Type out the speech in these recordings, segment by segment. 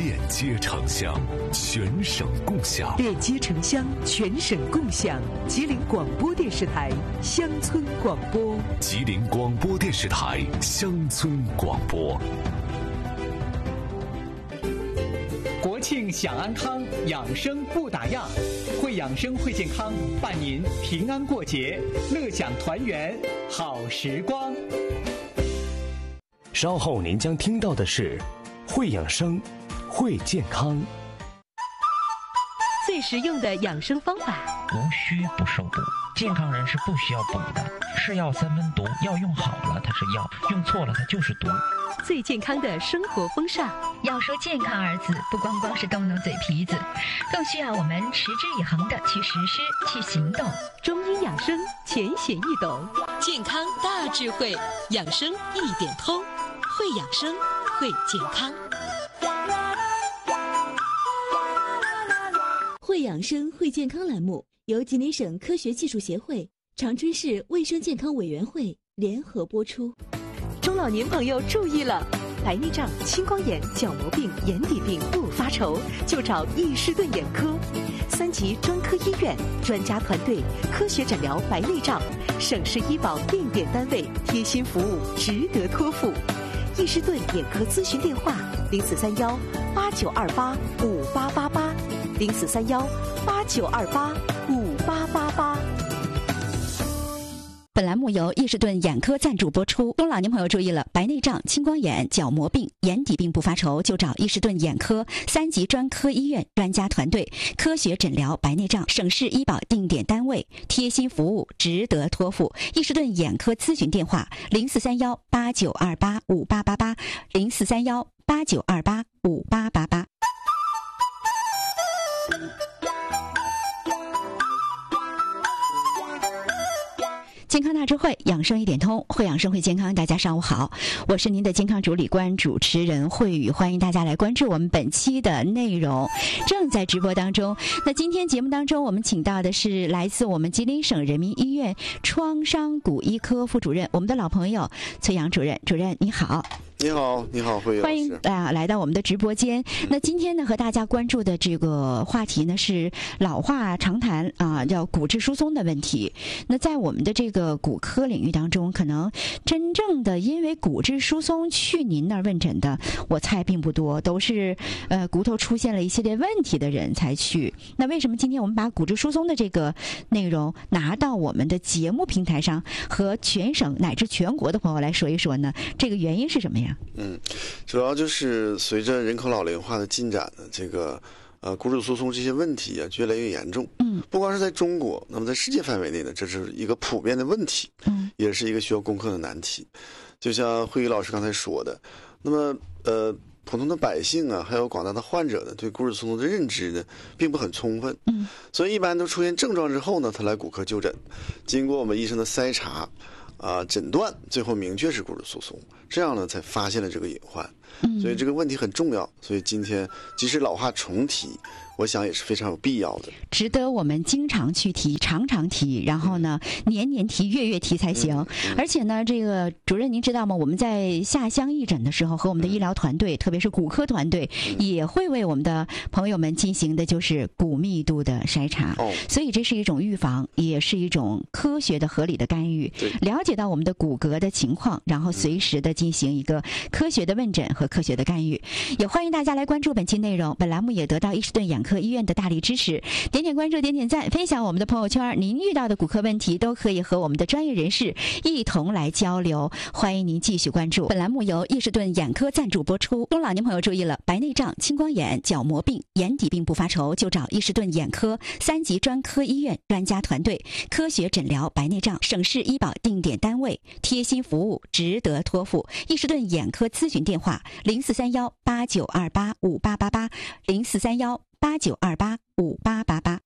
链接城乡，全省共享。 链接城乡，全省共享。吉林广播电视台乡村广播。 吉林广播电视台乡村广播。 国庆享安康，养生不打烊。会养生会健康，伴您平安过节，乐享团圆好时光。 稍后您将听到的是会养生会健康， 最实用的养生方法。 无需不受补，健康人是不需要补的。是药三分毒，药用好了它是药，用错了它就是毒。 最健康的生活风尚。 要说健康二字，不光光是动动嘴皮子，更需要我们持之以恒的去实施、去行动。 中医养生浅显易懂， 健康大智慧，养生一点通，会养生会健康。 会养生会健康栏目由吉林省科学技术协会、长春市卫生健康委员会联合播出。 中老年朋友注意了，白内障、青光眼、角膜病、眼底病不发愁，就找易士顿眼科，3级专科医院，专家团队，科学诊疗白内障，省市医保定点单位，贴心服务，值得托付。易士顿眼科咨询电话：0431-8928-5888，0431-8928-5888。 本栏目由易士顿眼科赞助播出。中老年朋友注意了，白内障、青光眼、角膜病、眼底病不发愁，就找易士顿眼科，3级专科医院，专家团队，科学诊疗白内障，省市医保定点单位，贴心服务，值得托付。易士顿眼科咨询电话：0431-8928-5888，0431-8928-5888。健康大智慧，养生一点通，会养生会健康。大家上午好，我是您的健康主理官主持人慧宇，欢迎大家来关注我们本期的内容，正在直播当中。那今天节目当中，我们请到的是来自我们吉林省人民医院创伤骨医科副主任，我们的老朋友崔阳主任。主任你好。 你好，你好，慧宇老师， 欢迎来到我们的直播间。那今天呢，和大家关注的这个话题呢是老话常谈叫骨质疏松的问题。那在我们的这个骨科领域当中，可能真正的因为骨质疏松去您那儿问诊的，我猜并不多，都是骨头出现了一系列问题的人才去。那为什么今天我们把骨质疏松的这个内容拿到我们的节目平台上，和全省乃至全国的朋友来说一说呢？这个原因是什么呀？ 主要就是随着人口老龄化的进展呢，这个骨质疏松这些问题越来越严重。不光是在中国，那么在世界范围内呢，这是一个普遍的问题，也是一个需要攻克的难题。就像慧宇老师刚才说的，那么普通的百姓啊，还有广大的患者呢，对骨质疏松的认知呢，并不很充分。所以一般都出现症状之后呢，他来骨科就诊，经过我们医生的筛查诊断，最后明确是骨质疏松，这样呢才发现了这个隐患。所以这个问题很重要，所以今天即使老话重提，我想也是非常有必要的， 值得我们经常去提，常常提，然后呢年年提，月月提才行。而且呢，这个主任您知道吗？我们在下乡义诊的时候，和我们的医疗团队，特别是骨科团队，也会为我们的朋友们进行的就是骨密度的筛查。所以这是一种预防，也是一种科学的合理的干预，了解到我们的骨骼的情况，然后随时的进行一个科学的问诊和科学的干预。也欢迎大家来关注本期内容，本栏目也得到易士顿眼科医院的大力支持，点点关注，点点赞，分享我们的朋友圈，您遇到的骨科问题都可以和我们的专业人士一同来交流，欢迎您继续关注。本栏目由易士顿眼科赞助播出。中老年朋友注意了，白内障、青光眼、角膜病、眼底病不发愁，就找易士顿眼科，3级专科医院，专家团队，科学诊疗白内障，省市医保定点单位，贴心服务，值得托付。易士顿眼科咨询电话：0431-8928-5888，0431-8928-5888。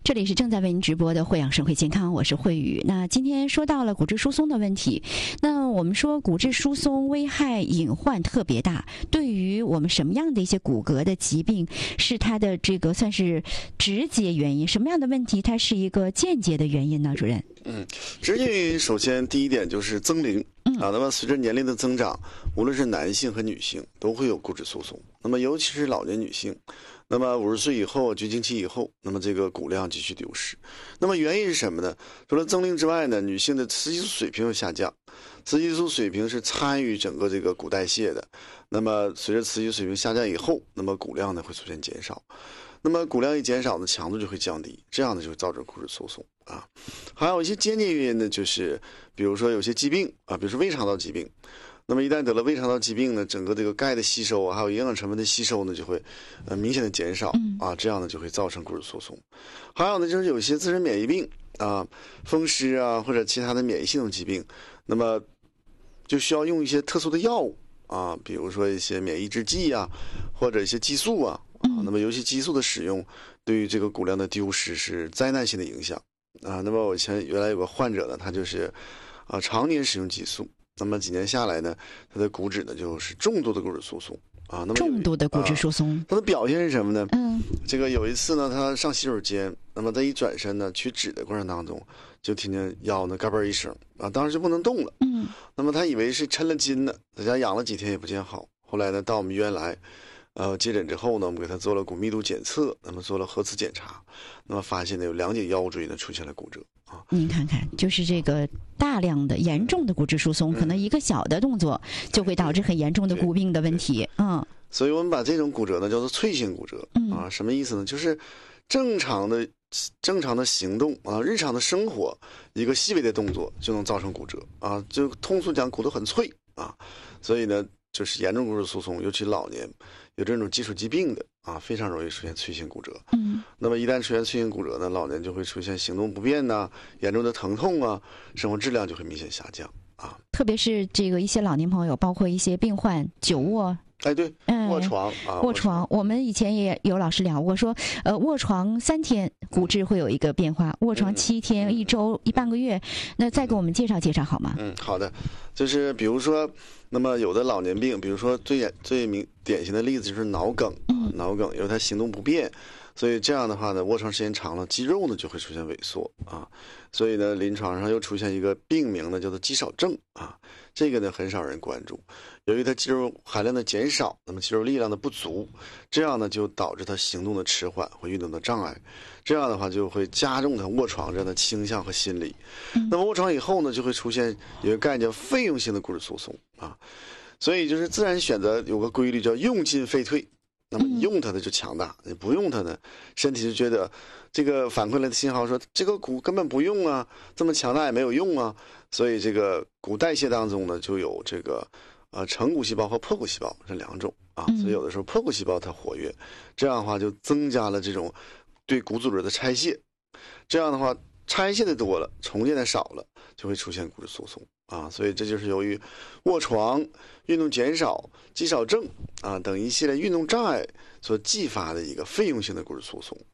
这里是正在为您直播的慧养生会健康，我是慧宇。那今天说到了骨质疏松的问题，那我们说骨质疏松危害隐患特别大，对于我们什么样的一些骨骼的疾病是它的这个算是直接原因，什么样的问题它是一个间接的原因呢？主任？ 直接原因首先第一点就是增龄那么随着年龄的增长，无论是男性和女性都会有骨质疏松，那么尤其是老年女性，那么50岁以后绝经期以后，那么这个骨量继续丢失。那么原因是什么呢？除了增龄之外呢，女性的雌激素水平有下降，雌激素水平是参与整个这个骨代谢的，那么随着雌激素水平下降以后，那么骨量呢会出现减少，那么骨量一减少呢，强度就会降低，这样呢就会造成骨质疏松还有一些间接原因呢，就是比如说有些疾病比如说胃肠道疾病，那么一旦得了胃肠道疾病呢，整个这个钙的吸收还有营养成分的吸收呢，就会明显的减少这样呢就会造成骨质疏松。还有呢就是有些自身免疫病风湿或者其他的免疫系统疾病，那么就需要用一些特殊的药物比如说一些免疫制剂或者一些激素那么尤其激素的使用对于这个骨量的丢失是灾难性的影响那么我原来有个患者呢，他就是常年使用激素，那么几年下来呢，他的骨质呢就是重度的骨质疏松那么重度的骨质疏松他的表现是什么呢？这个有一次呢，他上洗手间，那么他一转身呢，取纸的过程当中，就听见腰呢嘎嘣一声当时就不能动了那么他以为是抻了筋呢，在家养了几天也不见好，后来呢到我们医院来接诊之后呢，我们给他做了骨密度检测，那么做了核磁检查，那么发现呢有2节腰椎呢出现了骨折您看看，就是这个大量的严重的骨质疏松，可能一个小的动作就会导致很严重的骨病的问题所以我们把这种骨折呢叫做脆性骨折什么意思呢？就是正常的行动日常的生活一个细微的动作就能造成骨折就通俗讲骨头很脆所以呢就是严重骨质疏松，尤其老年有这种基础疾病的非常容易出现脆性骨折那么一旦出现脆性骨折呢，老年就会出现行动不便严重的疼痛生活质量就会明显下降特别是这个一些老年朋友，包括一些病患久卧对卧床卧床，我们以前也有老师聊过，说卧床3天骨质会有一个变化，卧床7天、1周、半个月，那再给我们介绍介绍好吗？ 好的，就是比如说，那么有的老年病，比如说最典型的例子就是脑梗脑梗，因为他行动不便，所以这样的话呢，卧床时间长了，肌肉呢就会出现萎缩所以呢，临床上又出现一个病名呢，叫做肌少症这个呢很少人关注。由于它肌肉含量的减少，那么肌肉力量的不足，这样呢就导致它行动的迟缓或运动的障碍，这样的话就会加重它卧床这样的倾向和心理那么卧床以后呢，就会出现有一个概念叫费用性的骨质疏松所以就是自然选择有个规律叫用进废退，那么你用它的就强大，你不用它呢，身体就觉得这个反馈来的信号说这个骨根本不用这么强大也没有用所以这个骨代谢当中呢就有这个成骨细胞和破骨细胞这2种所以有的时候破骨细胞它活跃，这样的话就增加了这种对骨组织的拆卸，这样的话拆卸的多了，重建的少了，就会出现骨质疏松所以这就是由于卧床、运动减少、肌少症等一系列运动障碍所继发的一个费用性的骨质疏松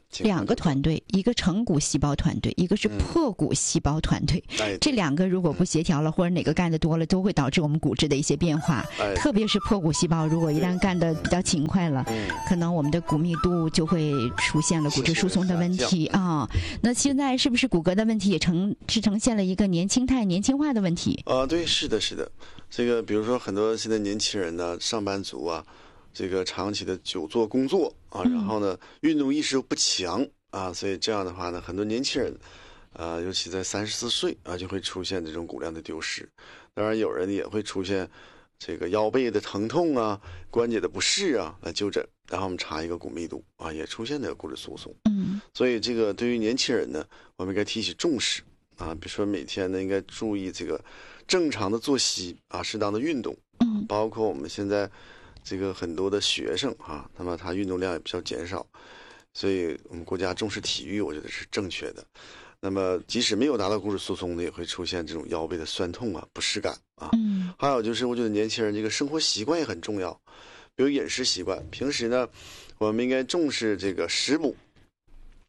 2个团队，一个成骨细胞团队，一个是破骨细胞团队这2个如果不协调了，或者哪个干的多了，都会导致我们骨质的一些变化特别是破骨细胞如果一旦干的比较勤快了可能我们的骨密度就会出现了骨质疏松的问题那现在是不是骨骼的问题也呈现了一个年轻化的问题对，是的这个比如说很多现在年轻人呢，上班族这个长期的久坐工作然后呢运动意识又不强所以这样的话呢，很多年轻人尤其在34岁就会出现这种骨量的丢失。当然有人也会出现这个腰背的疼痛关节的不适来就诊，然后我们查一个骨密度也出现这个骨质疏松所以这个对于年轻人呢，我们应该提起重视比如说每天呢应该注意这个正常的作息适当的运动包括我们现在这个很多的学生那么他运动量也比较减少，所以我们国家重视体育，我觉得是正确的。那么即使没有达到骨质疏松的，也会出现这种腰背的酸痛不适感还有就是我觉得年轻人这个生活习惯也很重要，比如饮食习惯，平时呢我们应该重视这个食补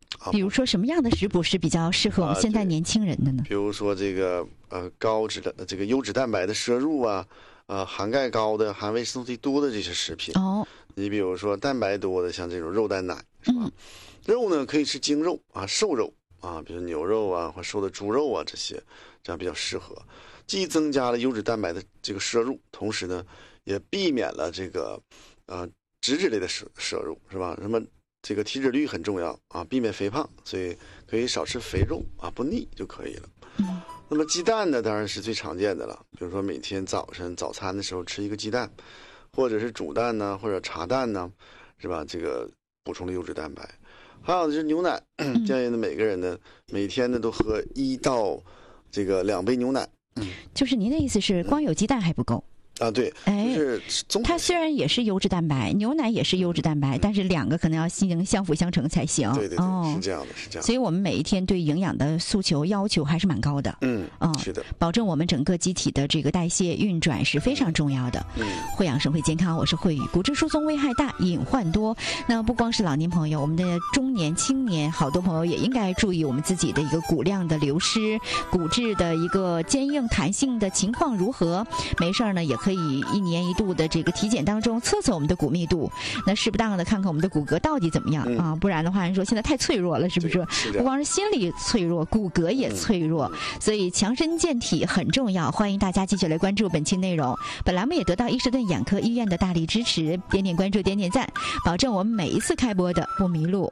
比如说什么样的食补是比较适合我们现在年轻人的呢？ 比如说这个高脂的这个优质蛋白的摄入啊，含钙高的、含维生素 D 多的这些食品。你比如说蛋白多的，像这种肉蛋奶，是吧？肉呢可以吃精肉啊、瘦肉啊，比如牛肉啊或瘦的猪肉啊，这样比较适合。既增加了优质蛋白的这个摄入，同时呢也避免了这个脂质类的摄入，是吧？什么这个体脂率很重要啊，避免肥胖，所以可以少吃肥肉啊，不腻就可以了。那么鸡蛋呢，当然是最常见的了。比如说每天早餐的时候吃一个鸡蛋，或者是煮蛋呢，或者茶蛋呢，是吧？这个补充了优质蛋白。还有就是牛奶，建议呢每个人呢每天呢都喝1到2杯牛奶。 就是您的意思是光有鸡蛋还不够？ 对，就是它虽然也是优质蛋白，牛奶也是优质蛋白，但是两个可能要相辅相成才行。 对，是这样的，是这样的。 所以我们每一天对营养的诉求要求还是蛮高的。 是的， 保证我们整个机体的这个代谢运转是非常重要的。会养生会健康，我是慧宇。骨质疏松危害大，隐患多。那不光是老年朋友，我们的中年、青年，好多朋友也应该注意我们自己的一个骨量的流失，骨质的一个坚硬弹性的情况如何。没事呢，也可以1年1度的这个体检当中测测我们的骨密度，那适不当的看看我们的骨骼到底怎么样啊？不然的话，人说现在太脆弱了，是不是？不光是心理脆弱，骨骼也脆弱，所以强身健体很重要。欢迎大家继续来关注本期内容。本栏目也得到伊士顿眼科医院的大力支持，点点关注，点点赞，保证我们每一次开播的不迷路。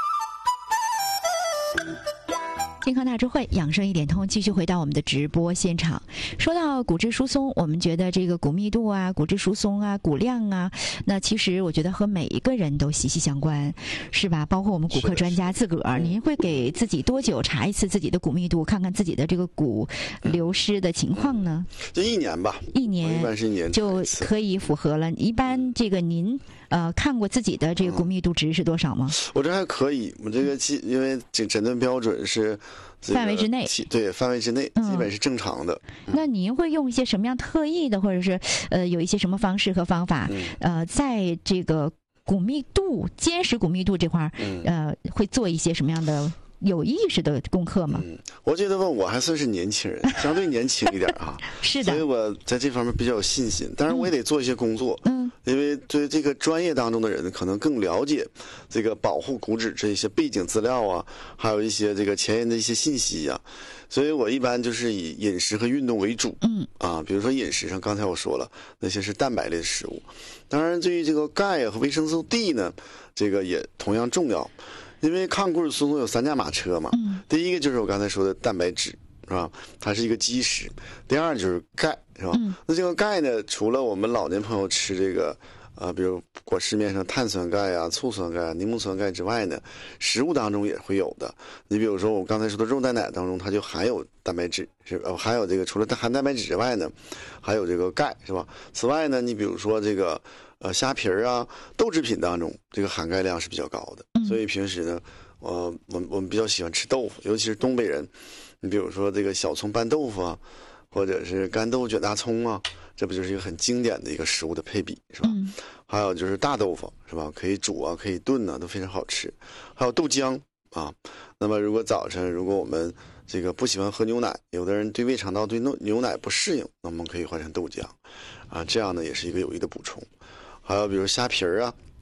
健康大智慧，养生一点通，继续回到我们的直播现场。说到骨质疏松，我们觉得这个骨密度啊、骨质疏松啊、骨量啊，那其实我觉得和每一个人都息息相关，是吧？包括我们骨科专家自个儿，您会给自己多久查一次自己的骨密度，看看自己的这个骨流失的情况呢？ 就1年吧，1年，一般是1年就可以符合了。一般这个您看过自己的这个骨密度值是多少吗？ 我这还可以，我这个因为这诊断标准是范围之内， 对，范围之内，基本是正常的。 那您会用一些什么样特异的，或者是有一些什么方式和方法，在这个骨密度、坚实骨密度这块会做一些什么样的有意识的功课吗？ 我觉得吧，我还算是年轻人，相对年轻一点啊。 是的， 所以我在这方面比较有信心。当然，我也得做一些工作。因为对这个专业当中的人可能更了解这个保护骨质这些背景资料啊，还有一些这个前沿的一些信息啊。所以我一般就是以饮食和运动为主。比如说饮食上，刚才我说了，那些是蛋白类的食物。当然，对于这个钙和维生素 D 呢，这个也同样重要。因为抗骨质疏松有3驾马车嘛，第一个就是我刚才说的蛋白质，是吧？它是一个基石。第二就是钙，是吧？那这个钙呢，除了我们老年朋友吃这个比如市面上碳酸钙啊、醋酸钙啊、柠檬酸钙之外呢，食物当中也会有的。你比如说我刚才说的肉蛋奶当中，它就含有蛋白质，还有这个除了含蛋白质之外呢，还有这个钙，是吧？此外呢，你比如说这个虾皮啊、豆制品当中，这个含钙量是比较高的。所以平时呢，我们比较喜欢吃豆腐，尤其是东北人。你比如说这个小葱拌豆腐啊，或者是干豆腐卷大葱啊，这不就是一个很经典的一个食物的配比，是吧？还有就是大豆腐，是吧？可以煮啊，可以炖啊，都非常好吃。还有豆浆啊。那么如果早晨如果我们这个不喜欢喝牛奶，有的人对胃肠道对牛奶不适应，那我们可以换成豆浆啊，这样呢也是一个有益的补充。还有比如虾皮啊，